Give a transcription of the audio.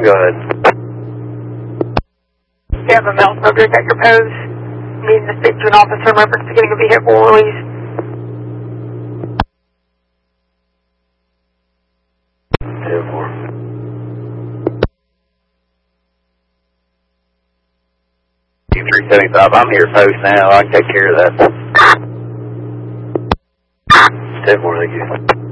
Go ahead. You have a male smoker at your post. Needing to speak to an officer in reference to getting a vehicle released. 10-4. Team 375, I'm here post now. I can take care of that. 10-4, thank you.